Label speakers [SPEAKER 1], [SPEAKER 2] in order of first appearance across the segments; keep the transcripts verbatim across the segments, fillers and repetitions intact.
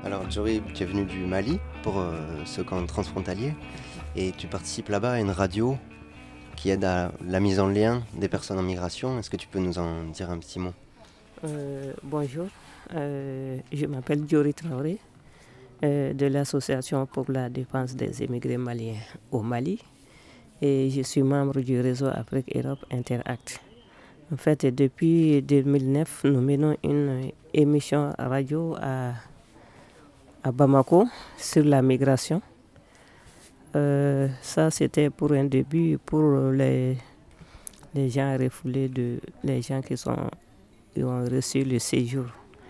[SPEAKER 1] Alors Jory, tu es venu du Mali pour euh, ce camp transfrontalier et tu participes là-bas à une radio qui aide à la mise en lien des personnes en migration. Est-ce que tu peux nous en dire un petit mot?
[SPEAKER 2] Euh, bonjour, euh, je m'appelle Jory Traoré euh, de l'Association pour la défense des émigrés maliens au Mali et je suis membre du réseau Afrique-Europe Interact. En fait, depuis deux mille neuf, nous menons une émission radio à, à Bamako sur la migration. Euh, ça, c'était pour un début pour les, les gens refoulés, de, les gens qui, sont, qui ont reçu le séjour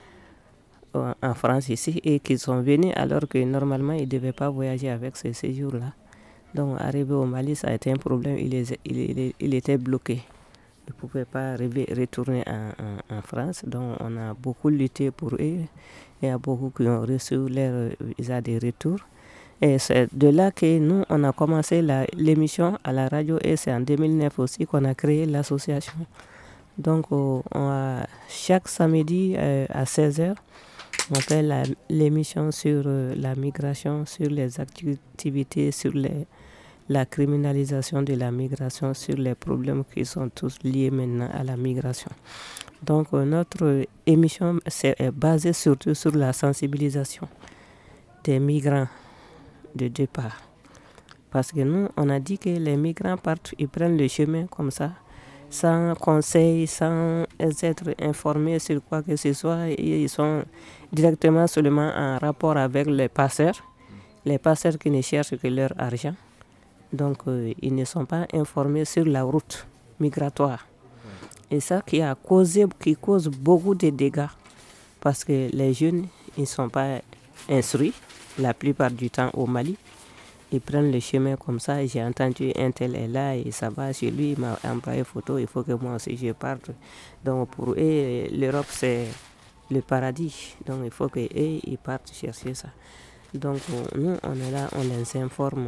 [SPEAKER 2] en France ici et qui sont venus alors que normalement ils ne devaient pas voyager avec ce séjour-là. Donc arrivé au Mali, ça a été un problème, il, est, il, il, il était bloqué. Ils ne pouvaient pas arriver, retourner en, en, en France. Donc on a beaucoup lutté pour eux. Il y a beaucoup qui ont reçu leur visa de retour. Et c'est de là que nous, on a commencé la, l'émission à la radio et c'est en deux mille neuf aussi qu'on a créé l'association. Donc on a, chaque samedi euh, à seize heures, on fait la, l'émission sur euh, la migration, sur les activités, sur les, la criminalisation de la migration, sur les problèmes qui sont tous liés maintenant à la migration. Donc euh, notre émission c'est, est basée surtout sur la sensibilisation des migrants de départ. Parce que nous, on a dit que les migrants partent, ils prennent le chemin comme ça, sans conseil, sans être informés sur quoi que ce soit. Ils sont directement seulement en rapport avec les passeurs, les passeurs qui ne cherchent que leur argent. Donc, euh, ils ne sont pas informés sur la route migratoire. Et ça qui a causé, qui cause beaucoup de dégâts. Parce que les jeunes, ils ne sont pas instruits, la plupart du temps au Mali. Ils prennent le chemin comme ça. J'ai entendu un tel est là et ça va chez lui, il m'a envoyé photo, il faut que moi aussi je parte. Donc pour eux, l'Europe c'est le paradis. Donc il faut qu'eux, ils partent chercher ça. Donc nous, on est là, on les informe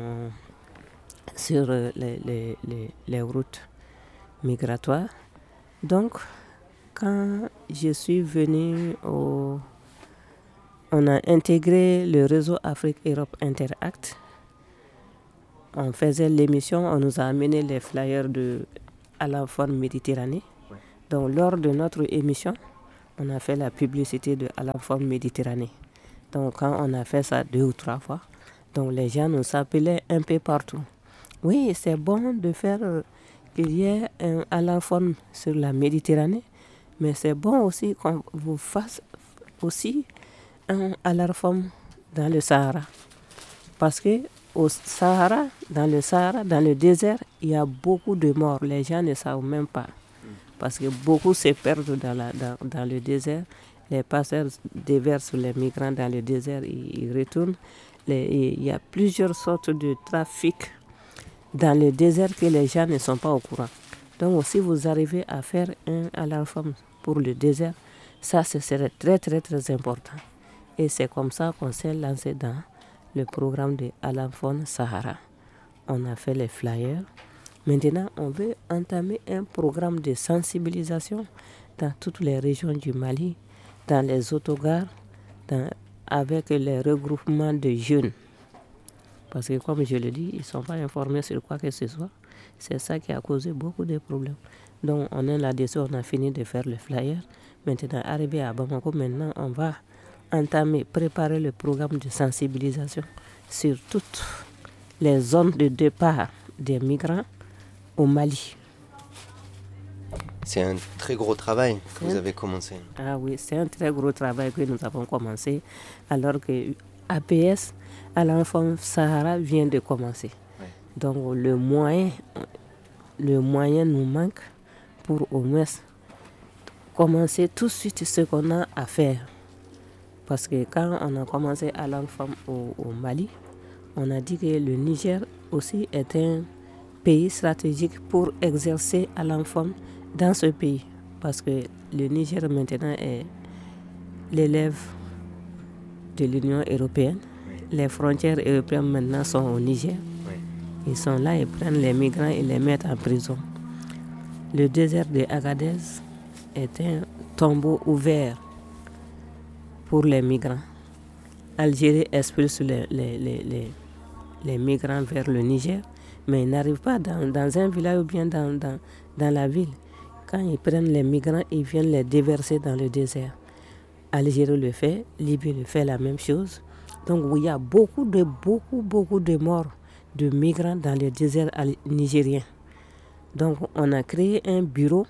[SPEAKER 2] sur les, les, les, les routes migratoires. Donc quand je suis venue au... On a intégré le réseau Afrique-Europe Interact. On faisait l'émission, on nous a amené les flyers de à la forme Méditerranée. Ouais. Donc lors de notre émission, on a fait la publicité de à la forme Méditerranée. Donc quand on a fait ça deux ou trois fois, donc les gens nous appelaient un peu partout. Oui, c'est bon de faire euh, qu'il y ait un à la forme sur la Méditerranée, mais c'est bon aussi qu'on vous fasse aussi un à la forme dans le Sahara. Parce que au Sahara, dans le Sahara, dans le désert, il y a beaucoup de morts. Les gens ne savent même pas. Parce que beaucoup se perdent dans, la, dans, dans le désert. Les passeurs déversent les migrants dans le désert, ils, ils retournent. Les, il y a plusieurs sortes de trafics dans le désert que les gens ne sont pas au courant. Donc si vous arrivez à faire un alarme pour le désert, ça ce serait très très très important. Et c'est comme ça qu'on s'est lancé dans le programme de Alamphone Sahara. On a fait les flyers. Maintenant, on veut entamer un programme de sensibilisation dans toutes les régions du Mali, dans les autogares, dans, avec les regroupements de jeunes. Parce que comme je le dis, ils ne sont pas informés sur quoi que ce soit. C'est ça qui a causé beaucoup de problèmes. Donc on est là-dessus, on a fini de faire le flyer. Maintenant, arrivé à Bamako, maintenant on va entamer, préparer le programme de sensibilisation sur toutes les zones de départ des migrants au Mali.
[SPEAKER 1] C'est un très gros travail que vous avez commencé.
[SPEAKER 2] Ah oui, c'est un très gros travail que nous avons commencé alors que A P S, Alamphone Sahara, vient de commencer. Ouais. Donc le moyen, le moyen nous manque pour au moins commencer tout de suite ce qu'on a à faire. Parce que quand on a commencé à l'enfant au, au Mali, on a dit que le Niger aussi est un pays stratégique pour exercer à l'enfant dans ce pays. Parce que le Niger maintenant est l'élève de l'Union européenne. Oui. Les frontières européennes maintenant sont au Niger. Oui. Ils sont là, ils prennent les migrants et les mettent en prison. Le désert de Agadez est un tombeau ouvert pour les migrants. Algérie expulse les, les, les, les, les migrants vers le Niger, mais ils n'arrivent pas dans, dans un village ou bien dans, dans, dans la ville. Quand ils prennent les migrants, ils viennent les déverser dans le désert. Algérie le fait, Libye le fait la même chose. Donc il y a beaucoup de, beaucoup, beaucoup de morts de migrants dans le désert nigérien. Donc on a créé un bureau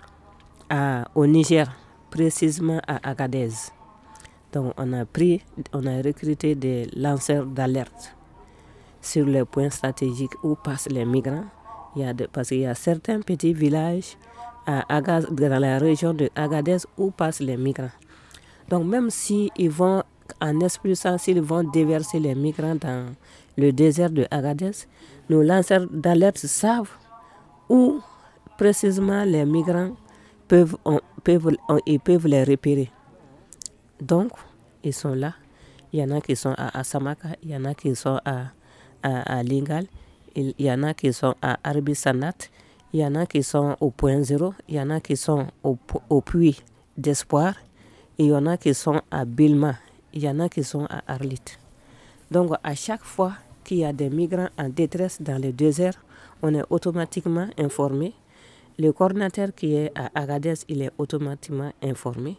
[SPEAKER 2] à, au Niger, précisément à Agadez. Donc on a pris, on a recruté des lanceurs d'alerte sur les points stratégiques où passent les migrants. Il y a de, parce qu'il y a certains petits villages à Agaz, dans la région de Agadez où passent les migrants. Donc même s'ils vont, en expulsant, s'ils vont déverser les migrants dans le désert de Agadez, nos lanceurs d'alerte savent où précisément les migrants peuvent, on, peuvent, on, ils peuvent les repérer. Donc, ils sont là. Il y en a qui sont à Asamaka, il y en a qui sont à, à, à Lingal, il y en a qui sont à Arbi Sanat, il y en a qui sont au point zéro, il y en a qui sont au, au puits d'espoir, et il y en a qui sont à Bilma, il y en a qui sont à Arlit. Donc, à chaque fois qu'il y a des migrants en détresse dans le désert, on est automatiquement informé. Le coordinateur qui est à Agadez, il est automatiquement informé.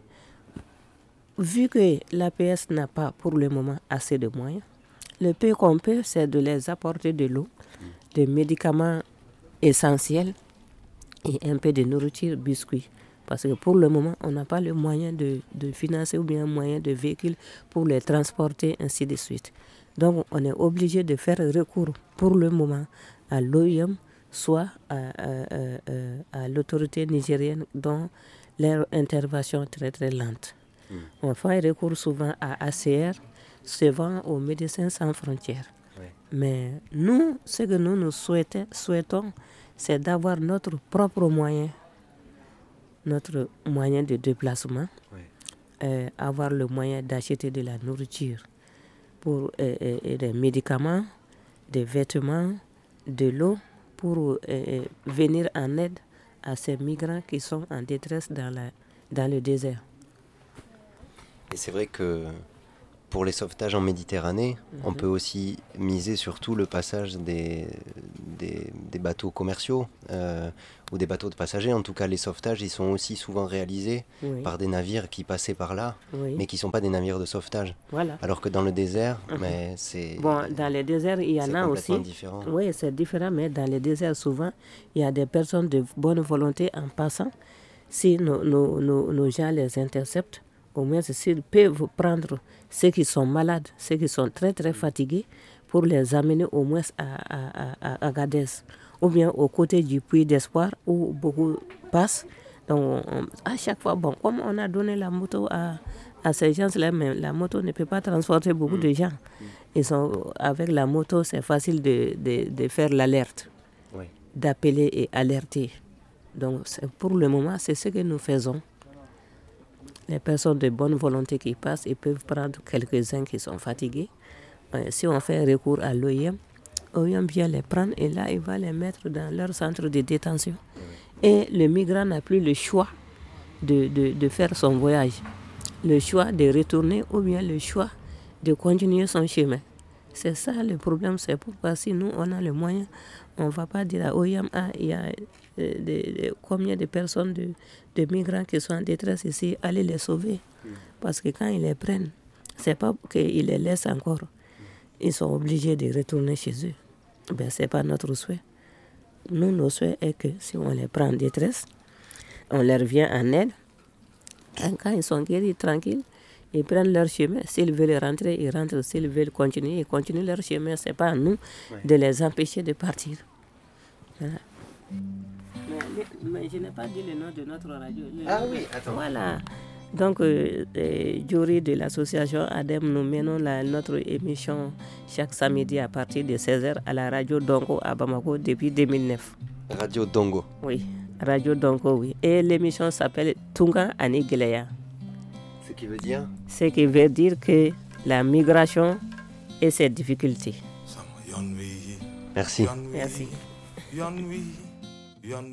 [SPEAKER 2] Vu que l'A P S n'a pas pour le moment assez de moyens, le peu qu'on peut, c'est de les apporter de l'eau, des médicaments essentiels et un peu de nourriture, biscuits. Parce que pour le moment, on n'a pas le moyen de, de financer ou bien un moyen de véhicule pour les transporter, ainsi de suite. Donc, on est obligé de faire recours pour le moment à l'O I M, soit à, à, à, à l'autorité nigérienne dont leur intervention est très très lente. Mmh. On fait recours souvent à A C R, souvent aux Médecins sans frontières. Ouais. Mais nous, ce que nous nous souhaitons, souhaitons, c'est d'avoir notre propre moyen, notre moyen de déplacement, ouais. euh, avoir le moyen d'acheter de la nourriture, pour euh, euh, des médicaments, des vêtements, de l'eau, pour euh, venir en aide à ces migrants qui sont en détresse dans, la, dans le désert.
[SPEAKER 1] Et c'est vrai que pour les sauvetages en Méditerranée, mmh. on peut aussi miser sur tout le passage des, des, des bateaux commerciaux euh, ou des bateaux de passagers. En tout cas, les sauvetages, ils sont aussi souvent réalisés oui. par des navires qui passaient par là, oui. mais qui ne sont pas des navires de sauvetage. Voilà. Alors que dans le désert, mmh. mais c'est...
[SPEAKER 2] Bon, dans le désert, il y en a aussi.
[SPEAKER 1] Différent.
[SPEAKER 2] Oui, c'est différent, mais dans le désert, souvent, il y a des personnes de bonne volonté en passant. Si nos, nos, nos, nos gens les interceptent, au moins s'ils peuvent prendre ceux qui sont malades, ceux qui sont très très fatigués, pour les amener au moins à, à, à Agadez, ou bien aux côtés du puits d'espoir où beaucoup passent. Donc on, à chaque fois, bon, comme on a donné la moto à, à ces gens-là, mais la moto ne peut pas transporter beaucoup de gens. Ils sont, avec la moto, c'est facile de, de, de faire l'alerte, oui. d'appeler et alerter. Donc pour le moment, c'est ce que nous faisons. Les personnes de bonne volonté qui passent, ils peuvent prendre quelques-uns qui sont fatigués. Euh, si on fait recours à l'O I M, l'O I M vient les prendre et là, il va les mettre dans leur centre de détention. Et le migrant n'a plus le choix de, de, de faire son voyage, le choix de retourner ou bien le choix de continuer son chemin. C'est ça le problème, c'est pourquoi si nous, on a le moyen, on ne va pas dire à l'O I M, ah, il y a de, de, de, combien de personnes, de, de migrants qui sont en détresse ici, allez les sauver. Mm. Parce que quand ils les prennent, ce n'est pas qu'ils les laissent encore. Ils sont obligés de retourner chez eux. Ben, ce n'est pas notre souhait. Nous, notre souhait est que si on les prend en détresse, on leur vient en aide. Quand, quand ils sont guéris, tranquilles, ils prennent leur chemin. S'ils veulent rentrer, ils rentrent. S'ils veulent continuer, ils continuent leur chemin. Ce n'est pas à nous ouais. de les empêcher de partir. Voilà. Mais, mais je n'ai pas dit le nom de notre radio. Le
[SPEAKER 1] ah oui, attends.
[SPEAKER 2] Voilà. Donc, euh, euh, jury de l'association A D E M, nous menons la, notre émission chaque samedi à partir de seize heures à la radio Dongo à Bamako depuis deux mille neuf.
[SPEAKER 1] Radio Dongo.
[SPEAKER 2] Oui, radio Dongo, oui. Et l'émission s'appelle Tunga Anigeleya.
[SPEAKER 1] Ce qui veut dire
[SPEAKER 2] Ce qui veut dire que la migration et ses difficultés.
[SPEAKER 1] Merci.
[SPEAKER 2] Merci.